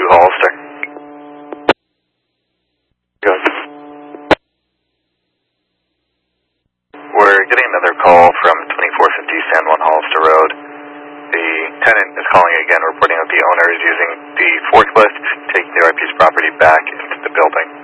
Hollister. Good. We're getting another call from 2450 San Juan Hollister Road. The tenant is calling again, reporting that the owner is using the forklift, taking the RP's property back into the building.